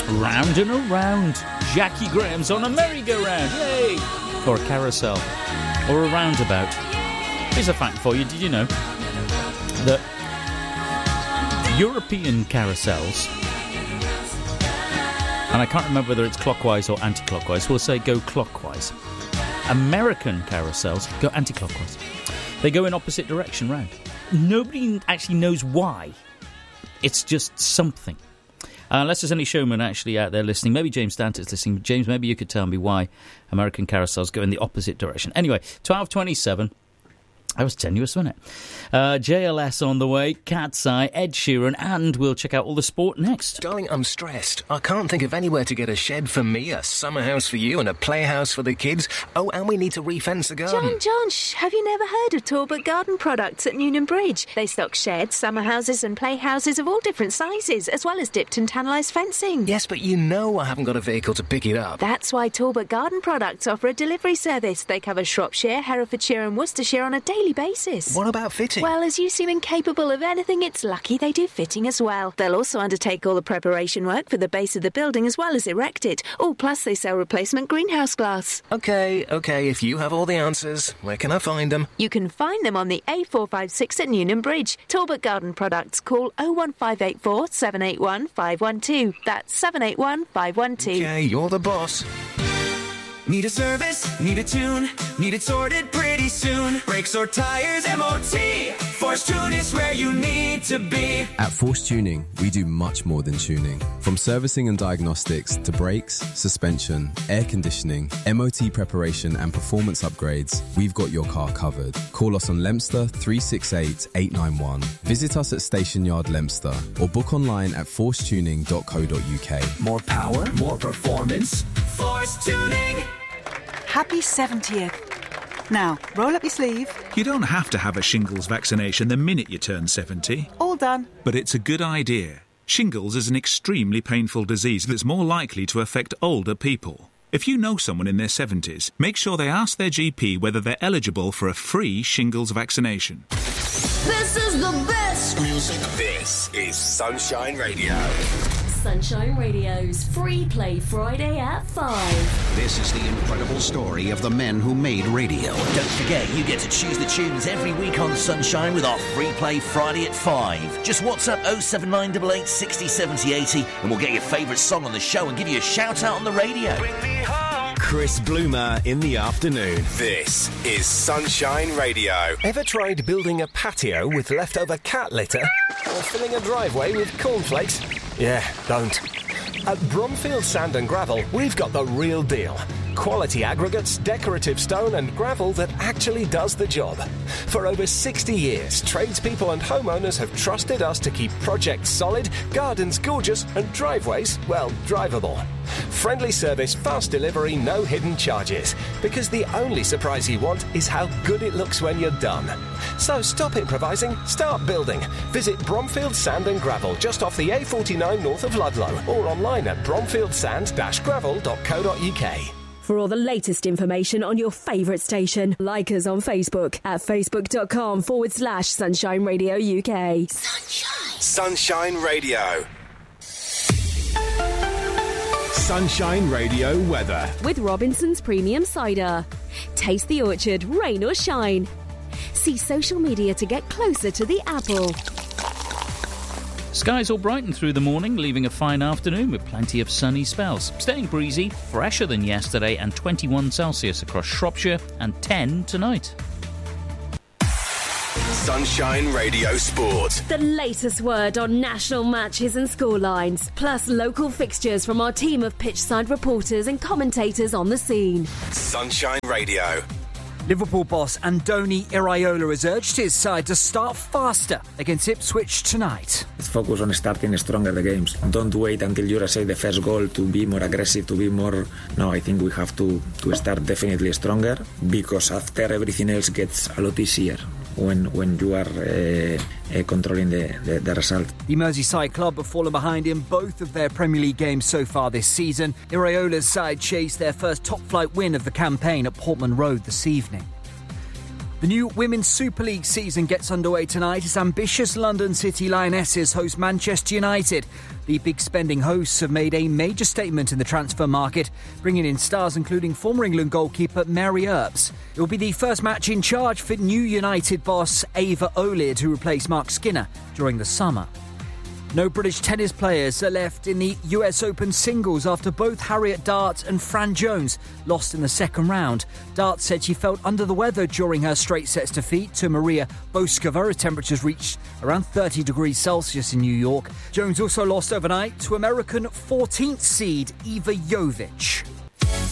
Round and around. Jackie Graham's on a merry-go-round. Yay! Or a carousel. Or a roundabout. Here's a fact for you. Did you know that European carousels, and I can't remember whether it's clockwise or anti-clockwise, we'll say go clockwise. American carousels go anti-clockwise. They go in opposite direction round. Nobody actually knows why. It's just something. Unless there's any showman actually out there listening. Maybe James Dante's listening. James, maybe you could tell me why American carousels go in the opposite direction. Anyway, 12:27. That was tenuous, wasn't it? JLS on the way, Cat's Eye, Ed Sheeran, and we'll check out all the sport next. Darling, I'm stressed. I can't think of anywhere to get a shed for me, a summer house for you, and a playhouse for the kids. Oh, and we need to refence the garden. John, have you never heard of Talbot Garden Products at Newnham Bridge? They stock sheds, summer houses and playhouses of all different sizes, as well as dipped and tannalised fencing. Yes, but you know I haven't got a vehicle to pick it up. That's why Talbot Garden Products offer a delivery service. They cover Shropshire, Herefordshire and Worcestershire on a daily basis. What about fitting? Well, as you seem incapable of anything, it's lucky they do fitting as well. They'll also undertake all the preparation work for the base of the building as well as erect it. Oh, plus they sell replacement greenhouse glass. OK, if you have all the answers, where can I find them? You can find them on the A456 at Newnham Bridge. Talbot Garden Products. Call 01584 781 512. That's 781 512. OK, you're the boss. Need a service, need a tune, need it sorted pretty soon. Brakes or tires, MOT. Force Tune is where you need to be. At Force Tuning, we do much more than tuning. From servicing and diagnostics to brakes, suspension, air conditioning, MOT preparation and performance upgrades, we've got your car covered. Call us on Leominster 368 891. Visit us at Station Yard Leominster or book online at forcetuning.co.uk. More power, more performance. Force Tuning. Happy 70th. Now, roll up your sleeve. You don't have to have a shingles vaccination the minute you turn 70. All done. But it's a good idea. Shingles is an extremely painful disease that's more likely to affect older people. If you know someone in their 70s, make sure they ask their GP whether they're eligible for a free shingles vaccination. This is the best music. This is Sunshine Radio. Sunshine Radio's Free Play Friday at 5. This is the incredible story of the men who made radio. Don't forget, you get to choose the tunes every week on Sunshine with our Free Play Friday at 5. Just WhatsApp 07988 60 70 80 and we'll get your favourite song on the show and give you a shout out on the radio. Bring me home. Chris Bloomer in the afternoon. This is Sunshine Radio. Ever tried building a patio with leftover cat litter? Or filling a driveway with cornflakes? Yeah, don't. At Bromfield Sand and Gravel, we've got the real deal. Quality aggregates, decorative stone and gravel that actually does the job. For over 60 years, tradespeople and homeowners have trusted us to keep projects solid, gardens gorgeous and driveways, well, drivable. Friendly service, fast delivery, no hidden charges. Because the only surprise you want is how good it looks when you're done. So stop improvising, start building. Visit Bromfield Sand and Gravel just off the A49 north of Ludlow or online at bromfieldsand-gravel.co.uk. For all the latest information on your favourite station, like us on Facebook at facebook.com/Sunshine Radio UK. Sunshine Radio. Sunshine Radio weather. With Robinson's Premium Cider. Taste the orchard, rain or shine. See social media to get closer to the apple. Skies all brighten through the morning, leaving a fine afternoon with plenty of sunny spells. Staying breezy, fresher than yesterday, and 21 Celsius across Shropshire, and 10 tonight. Sunshine Radio Sport. The latest word on national matches and scorelines, plus local fixtures from our team of pitchside reporters and commentators on the scene. Sunshine Radio. Liverpool boss Andoni Iraola has urged his side to start faster against Ipswich tonight. Let's focus on starting stronger the games. Don't wait until you receive the first goal to be more aggressive, to be more... No, I think we have to start definitely stronger, because after everything else gets a lot easier when you are controlling the result. The Merseyside club have fallen behind in both of their Premier League games so far this season. Iraola's side chased their first top-flight win of the campaign at Portman Road this evening. The new Women's Super League season gets underway tonight as ambitious London City Lionesses host Manchester United. The big spending hosts have made a major statement in the transfer market, bringing in stars including former England goalkeeper Mary Earps. It will be the first match in charge for new United boss Ava Olid, who replaced Mark Skinner during the summer. No British tennis players are left in the US Open singles after both Harriet Dart and Fran Jones lost in the second round. Dart said she felt under the weather during her straight sets defeat to Maria Boskova as temperatures reached around 30 degrees Celsius in New York. Jones also lost overnight to American 14th seed Eva Jovic.